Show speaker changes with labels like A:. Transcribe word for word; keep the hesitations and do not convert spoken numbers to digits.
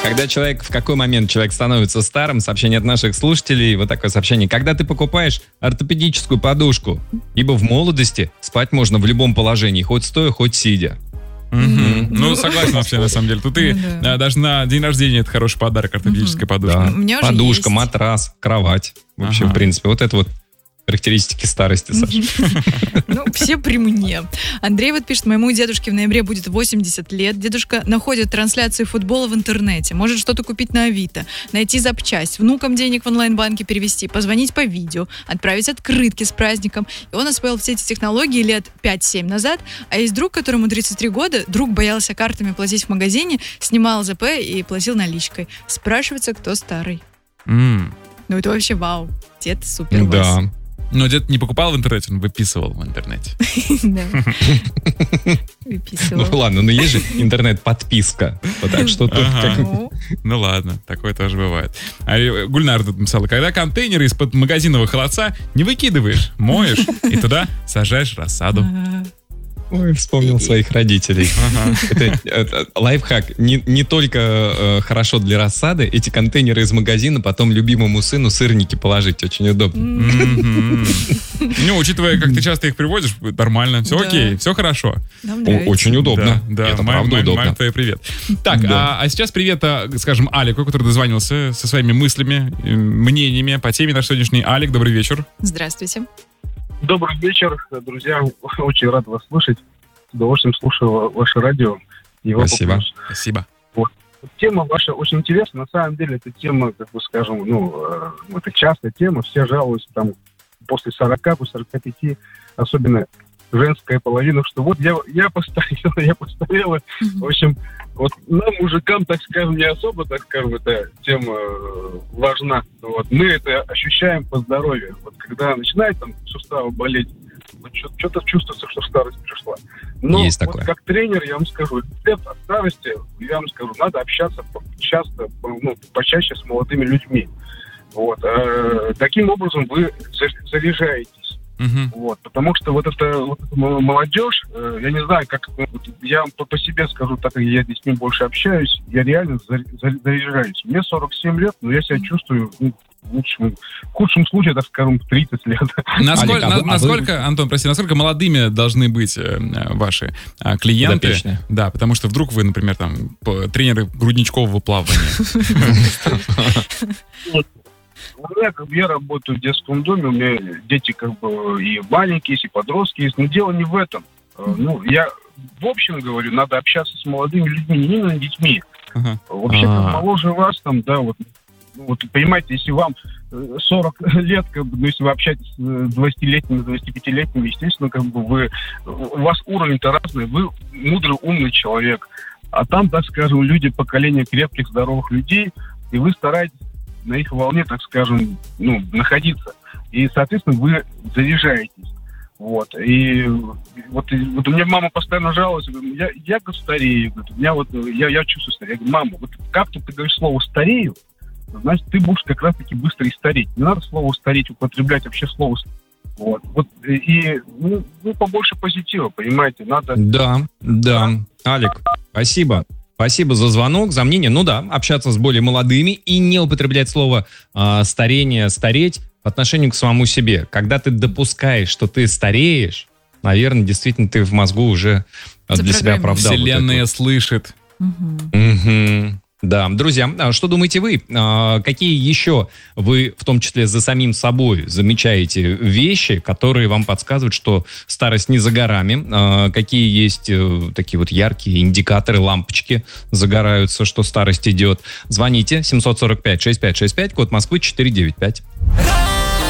A: Когда человек, в какой момент человек становится старым, сообщение от наших слушателей, вот такое сообщение. Когда ты покупаешь ортопедическую подушку, ибо в молодости спать можно в любом положении, хоть стоя, хоть сидя.
B: Mm-hmm. Ну, согласен вообще, на самом деле. Тут и mm-hmm. даже на день рождения это хороший подарок, ортопедическая mm-hmm. подушка.
A: Да. Подушка, матрас, кровать. Вообще, ага. в принципе, вот это вот характеристики старости, Саша.
C: Ну, все при мне. Андрей вот пишет, моему дедушке в ноябре будет восемьдесят лет. Дедушка находит трансляции футбола в интернете. Может что-то купить на Авито, найти запчасть, внукам денег в онлайн-банке перевести, позвонить по видео, отправить открытки с праздником. И он освоил все эти технологии лет пять-семь назад. А есть друг, которому тридцать три года. Друг боялся картами платить в магазине, снимал ЗП и платил наличкой. Спрашивается, кто старый.
B: Mm.
C: Ну, это вообще вау. Дед супер.
B: Да. Но дед не покупал в интернете, он выписывал в интернете.
C: Да. Выписывал.
A: Ну ладно, но есть же интернет-подписка. Так что тут как...
B: Ну ладно, такое тоже бывает. Гульнар тут написала, когда контейнеры из-под магазинного холодца не выкидываешь, моешь и туда сажаешь рассаду.
A: Ой, вспомнил своих родителей. Ага. Это, это лайфхак. Не, не только э, хорошо для рассады, эти контейнеры из магазина потом любимому сыну сырники положить. Очень удобно.
B: Mm-hmm. Ну, учитывая, как ты часто их привозишь, нормально. Все да. окей, все хорошо.
A: Очень удобно.
B: Да, да.
A: Это
B: Мам,
A: правда
B: мам,
A: удобно.
B: Мам, твой привет. Так, да. а, а сейчас привет, скажем, Алику, который дозвонился со своими мыслями, мнениями по теме наш сегодняшний. Алик, добрый вечер.
C: Здравствуйте.
D: Добрый вечер, друзья. Очень рад вас слышать. С удовольствием слушаю ваше радио.
B: Спасибо. Спасибо.
D: Вот. Тема ваша очень интересна. На самом деле, эта тема, как бы скажем, ну, э, это частая тема. Все жалуются там после сорока, после сорока пяти, особенно женская половина, что вот я, я постарела, я постарела. Mm-hmm. В общем, вот нам, мужикам, так скажем, не особо, так скажем, эта тема важна. Вот. Мы это ощущаем по здоровью. Вот когда начинает там суставы болеть, вот что-то чувствуется, что старость пришла. Но
A: есть
D: вот
A: такое.
D: Как тренер, я вам скажу, рецепт от старости, я вам скажу, надо общаться часто, ну, почаще с молодыми людьми. Вот. А, таким образом вы заряжаетесь.
B: Uh-huh.
D: Вот, потому что вот эта, вот эта молодежь, э, я не знаю, как вот, я по, по себе скажу, так как я с ним больше общаюсь, я реально заряжаюсь. Мне сорок семь лет, но я себя чувствую ну, в, лучшем, в худшем случае, так скажем, тридцать лет.
B: Насколько,
A: Олег, а
B: на, насколько вы... Антон, прости, насколько молодыми должны быть э, ваши э, клиенты?
A: Подопечные.
B: Да, потому что вдруг вы, например, там тренеры грудничкового плавания.
D: Я, как бы, я работаю в детском доме, у меня дети как бы и маленькие есть, и подростки есть, но дело не в этом. Ну, я в общем говорю, надо общаться с молодыми людьми, не именно детьми.
B: Uh-huh.
D: Вообще, как моложе вас, там, да, вот, вот, понимаете, если вам сорок лет, как бы, ну, если вы общаетесь с двадцатилетними, двадцатипятилетними, естественно, как бы вы, у вас уровень-то разный, вы мудрый, умный человек. А там, так скажем, люди поколения крепких, здоровых людей, и вы стараетесь на их волне, так скажем, ну, находиться. И, соответственно, вы заряжаетесь. Вот. И вот, и, вот у меня мама постоянно жалуется, я, я говорю, старею. У меня вот, я, я чувствую старею. Я говорю, мама, вот как только ты говоришь слово «старею», значит, ты будешь как раз-таки быстро и стареть. Не надо слово «стареть» употреблять, вообще слово «стареть». Вот. Вот. И, ну, ну, побольше позитива, понимаете, надо...
A: Да, да. Алик, спасибо. Спасибо за звонок, за мнение. Ну да, общаться с более молодыми и не употреблять слово э, старение, стареть по отношению к самому себе. Когда ты допускаешь, что ты стареешь, наверное, действительно ты в мозгу уже для себя оправдал.
B: Вселенная вот слышит.
A: Угу. Угу. Да, друзья, что думаете вы? Какие еще вы, в том числе за самим собой, замечаете вещи, которые вам подсказывают, что старость не за горами? Какие есть такие вот яркие индикаторы, лампочки загораются, что старость идет? Звоните семь сорок пять шестьдесят пять шестьдесят пять, код Москвы четыреста девяносто пять.